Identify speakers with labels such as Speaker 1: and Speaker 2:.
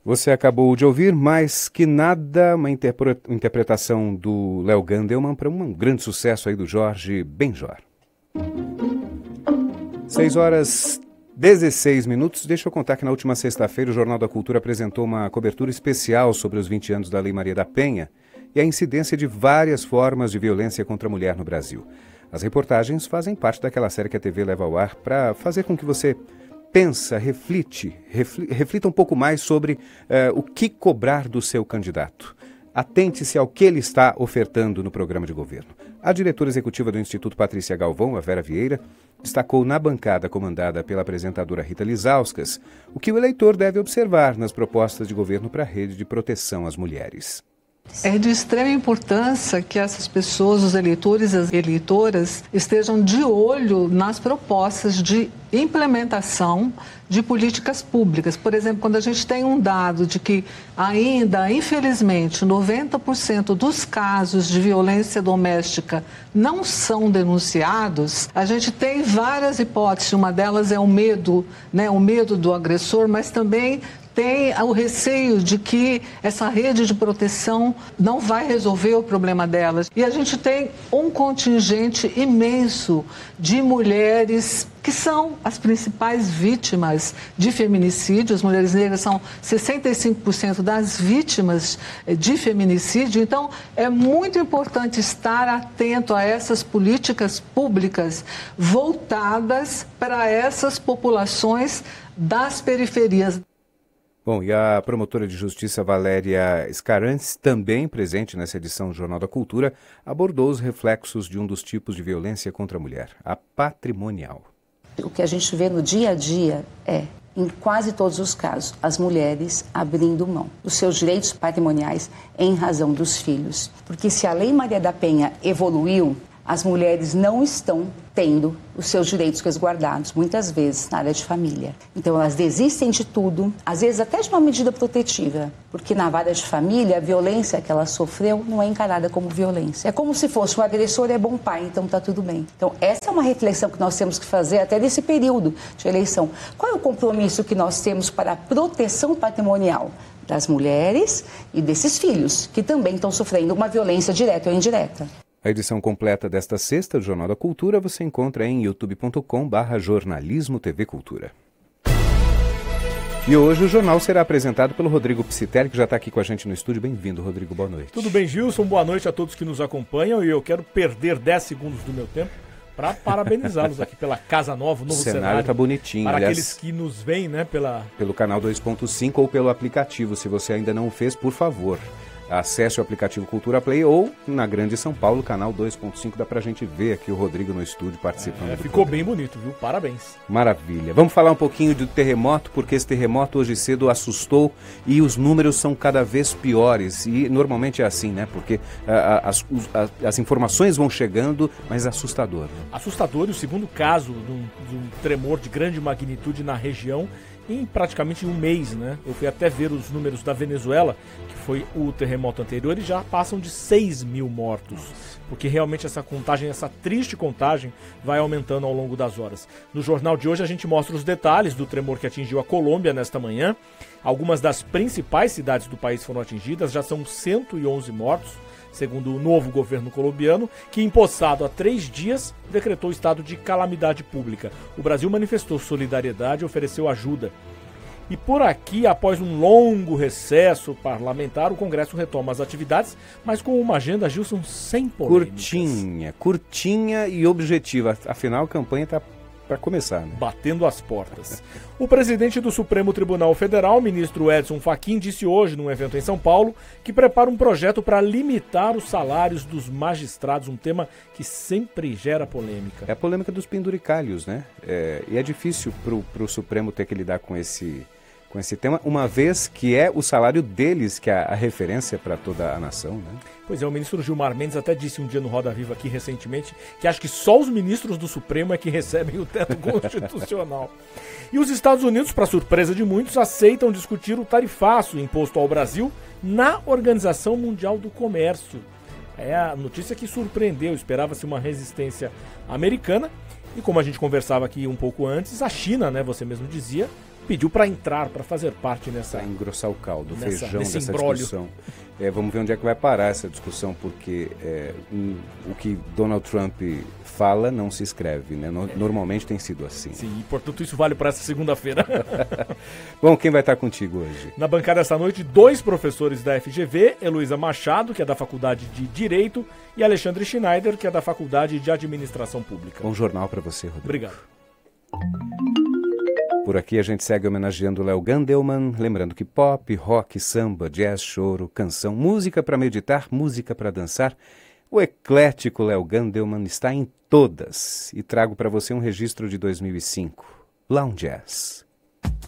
Speaker 1: Você acabou de ouvir Mais Que Nada, uma interpretação do Léo Gandelman para um grande sucesso aí do Jorge Benjor. 6h16. Deixa eu contar que na última sexta-feira o Jornal da Cultura apresentou uma cobertura especial sobre os 20 anos da Lei Maria da Penha e a incidência de várias formas de violência contra a mulher no Brasil. As reportagens fazem parte daquela série que a TV leva ao ar para fazer com que você reflita um pouco mais sobre o que cobrar do seu candidato. Atente-se ao que ele está ofertando no programa de governo. A diretora executiva do Instituto Patrícia Galvão, a Vera Vieira, destacou na bancada comandada pela apresentadora Rita Lizauskas o que o eleitor deve observar nas propostas de governo para a rede de proteção às mulheres.
Speaker 2: É de extrema importância que essas pessoas, os eleitores e as eleitoras, estejam de olho nas propostas de implementação de políticas públicas. Por exemplo, quando a gente tem um dado de que ainda, infelizmente, 90% dos casos de violência doméstica não são denunciados, a gente tem várias hipóteses. Uma delas é o medo, o medo do agressor, mas também tem o receio de que essa rede de proteção não vai resolver o problema delas. E a gente tem um contingente imenso de mulheres que são as principais vítimas de feminicídio. As mulheres negras são 65% das vítimas de feminicídio. Então, é muito importante estar atento a essas políticas públicas voltadas para essas populações das periferias.
Speaker 1: Bom, e a promotora de justiça Valéria Scarantes, também presente nessa edição do Jornal da Cultura, abordou os reflexos de um dos tipos de violência contra a mulher, a patrimonial.
Speaker 3: O que a gente vê no dia a dia é, em quase todos os casos, as mulheres abrindo mão dos seus direitos patrimoniais em razão dos filhos. Porque se a Lei Maria da Penha evoluiu, as mulheres não estão tendo os seus direitos resguardados, muitas vezes na área de família. Então elas desistem de tudo, às vezes até de uma medida protetiva, porque na vara de família a violência que ela sofreu não é encarada como violência. É como se fosse o agressor é bom pai, então tá tudo bem. Então essa é uma reflexão que nós temos que fazer até nesse período de eleição. Qual é o compromisso que nós temos para a proteção patrimonial das mulheres e desses filhos, que também estão sofrendo uma violência direta ou indireta?
Speaker 1: A edição completa desta sexta do Jornal da Cultura você encontra em youtube.com/jornalismo TV Cultura. E hoje o jornal será apresentado pelo Rodrigo Psitelli, que já está aqui com a gente no estúdio. Bem-vindo, Rodrigo, boa noite.
Speaker 4: Tudo bem, Gilson? Boa noite a todos que nos acompanham e eu quero perder 10 segundos do meu tempo para parabenizá-los aqui pela Casa Nova, o novo cenário.
Speaker 1: O cenário está bonitinho.
Speaker 4: Para
Speaker 1: aliás,
Speaker 4: aqueles que nos veem,
Speaker 1: pelo canal 2.5 ou pelo aplicativo. Se você ainda não o fez, por favor, acesse o aplicativo Cultura Play ou na Grande São Paulo, canal 2.5, dá pra gente ver aqui o Rodrigo no estúdio participando.
Speaker 4: Ficou bem bonito, viu? Parabéns.
Speaker 1: Maravilha. Vamos falar um pouquinho do terremoto, porque esse terremoto hoje cedo assustou e os números são cada vez piores. E normalmente é assim, né? Porque as informações vão chegando, mas é assustador.
Speaker 4: Assustador, e o segundo caso de um tremor de grande magnitude na região em praticamente um mês, né? Eu fui até ver os números da Venezuela, que foi o terremoto anterior, e já passam de 6 mil mortos. Porque realmente essa triste contagem, vai aumentando ao longo das horas. No jornal de hoje a gente mostra os detalhes do tremor que atingiu a Colômbia nesta manhã. Algumas das principais cidades do país foram atingidas, já são 111 mortos, segundo o novo governo colombiano, que, empossado há 3 dias, decretou estado de calamidade pública. O Brasil manifestou solidariedade e ofereceu ajuda. E por aqui, após um longo recesso parlamentar, o Congresso retoma as atividades, mas com uma agenda, Gilson, sem polêmicas.
Speaker 1: Curtinha e objetiva. Afinal, a campanha está para começar, né?
Speaker 4: Batendo as portas. O presidente do Supremo Tribunal Federal, ministro Edson Fachin, disse hoje, num evento em São Paulo, que prepara um projeto para limitar os salários dos magistrados, um tema que sempre gera polêmica.
Speaker 1: É a polêmica dos penduricalhos, né? E é difícil para o Supremo ter que lidar com esse tema, uma vez que é o salário deles que é a referência para toda a nação, né?
Speaker 4: Pois é, o ministro Gilmar Mendes até disse um dia no Roda Viva aqui recentemente que acha que só os ministros do Supremo é que recebem o teto constitucional. E os Estados Unidos, para surpresa de muitos, aceitam discutir o tarifaço imposto ao Brasil na Organização Mundial do Comércio. É a notícia que surpreendeu, esperava-se uma resistência americana. E como a gente conversava aqui um pouco antes, a China, né, você mesmo dizia, pediu para entrar, para fazer parte nessa...
Speaker 1: Para engrossar o caldo, o feijão
Speaker 4: nesse
Speaker 1: dessa
Speaker 4: imbróglio.
Speaker 1: discussão. Vamos ver onde é que vai parar essa discussão, porque o que Donald Trump fala não se escreve, né? Normalmente tem sido assim.
Speaker 4: Sim, e portanto isso vale para essa segunda-feira.
Speaker 1: Bom, quem vai estar contigo hoje?
Speaker 4: Na bancada esta noite, 2 professores da FGV, Heloísa Machado, que é da Faculdade de Direito, e Alexandre Schneider, que é da Faculdade de Administração Pública.
Speaker 1: Bom jornal para você, Rodrigo.
Speaker 4: Obrigado.
Speaker 1: Por aqui a gente segue homenageando Léo Gandelman, lembrando que pop, rock, samba, jazz, choro, canção, música para meditar, música para dançar, o eclético Léo Gandelman está em todas. E trago para você um registro de 2005, Lounge Jazz.